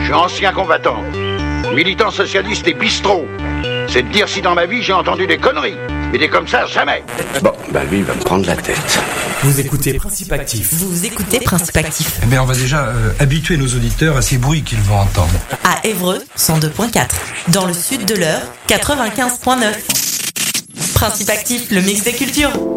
Je suis ancien combattant, militant socialiste et bistrot. C'est de dire si dans ma vie j'ai entendu des conneries. Mais des comme ça, jamais. Bon, bah lui, il va me prendre la tête. Vous écoutez Principe Actif. Vous écoutez Principe Actif. Eh bien, on va déjà habituer nos auditeurs à ces bruits qu'ils vont entendre. À Évreux, 102.4. Dans le sud de l'Eure, 95.9. Principe Actif, le mix des cultures.